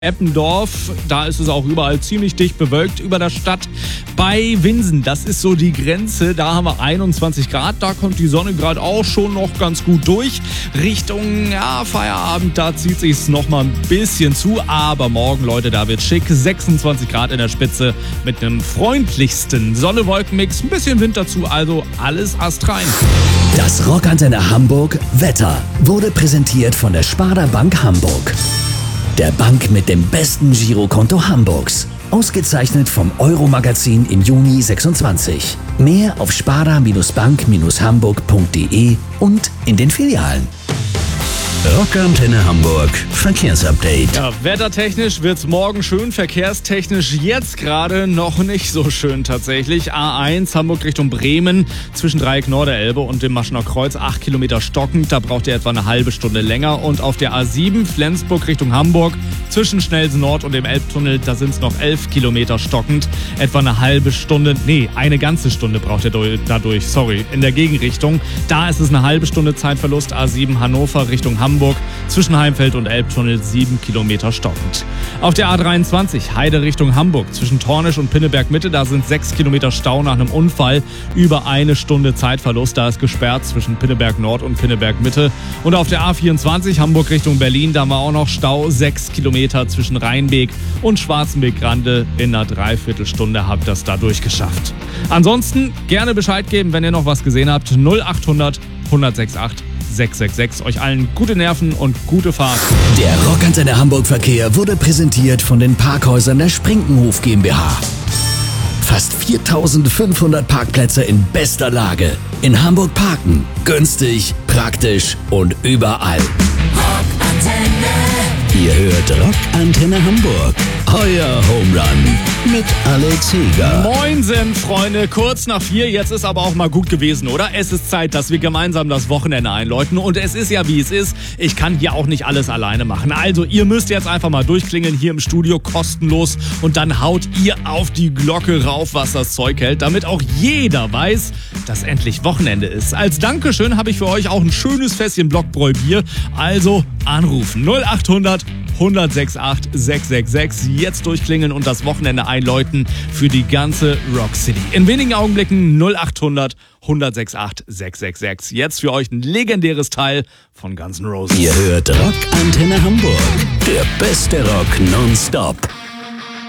Eppendorf, da ist es auch überall ziemlich dicht bewölkt über der Stadt. Bei Winsen, das ist so die Grenze, da haben wir 21 Grad, da kommt die Sonne gerade auch schon noch ganz gut durch. Richtung Feierabend, da zieht sich's noch mal ein bisschen zu, aber morgen, Leute, da wird's schick. 26 Grad in der Spitze mit einem freundlichsten Sonne-Wolken-Mix, ein bisschen Wind dazu, also alles astrein. Das Rockantenne Hamburg Wetter wurde präsentiert von der Sparda Bank Hamburg. Der Bank mit dem besten Girokonto Hamburgs. Ausgezeichnet vom Euro-Magazin im Juni 26. Mehr auf sparda-bank-hamburg.de und in den Filialen. Rockantenne Hamburg Verkehrsupdate. Ja, wettertechnisch wird's morgen schön, verkehrstechnisch jetzt gerade noch nicht so schön tatsächlich. A1 Hamburg Richtung Bremen zwischen Dreieck Norderelbe und dem Maschener Kreuz 8 Kilometer stockend, da braucht ihr etwa eine halbe Stunde länger. Und auf der A7 Flensburg Richtung Hamburg zwischen Schnellsen Nord und dem Elbtunnel, da sind's noch 11 Kilometer stockend, etwa eine halbe Stunde, eine ganze Stunde braucht ihr dadurch, in der Gegenrichtung. Da ist es eine halbe Stunde Zeitverlust. A7 Hannover Richtung Hamburg zwischen Heimfeld und Elbtunnel 7 Kilometer stockend. Auf der A23 Heide Richtung Hamburg zwischen Tornisch und Pinneberg Mitte, da sind 6 Kilometer Stau nach einem Unfall, über eine Stunde Zeitverlust, da ist gesperrt zwischen Pinneberg Nord und Pinneberg Mitte. Und auf der A24 Hamburg Richtung Berlin, da haben wir auch noch Stau, 6 Kilometer zwischen Rheinbeek und Schwarzenbeek-Grande. In einer Dreiviertelstunde habt ihr das da durchgeschafft. Ansonsten gerne Bescheid geben, wenn ihr noch was gesehen habt. 0800 168 666. Euch allen gute Nerven und gute Fahrt. Der Rockantenne Hamburg Verkehr wurde präsentiert von den Parkhäusern der Sprinkenhof GmbH. Fast 4.500 Parkplätze in bester Lage. In Hamburg parken. Günstig, praktisch und überall. Rockantenne. Ihr hört Rockantenne Hamburg. Euer Home Run mit Alex Heger. Moinsen, Freunde, kurz nach 4, jetzt ist aber auch mal gut gewesen, oder? Es ist Zeit, dass wir gemeinsam das Wochenende einläuten und es ist ja wie es ist, ich kann hier auch nicht alles alleine machen. Also ihr müsst jetzt einfach mal durchklingeln hier im Studio, kostenlos, und dann haut ihr auf die Glocke rauf, was das Zeug hält, damit auch jeder weiß, dass endlich Wochenende ist. Als Dankeschön habe ich für euch auch ein schönes Fässchen Blockbräu-Bier, also anrufen 0800 168 666. Jetzt durchklingeln und das Wochenende einläuten für die ganze Rock City. In wenigen Augenblicken 0800 168 666. Jetzt für euch ein legendäres Teil von Guns N' Roses. Ihr hört Rockantenne Hamburg. Der beste Rock nonstop.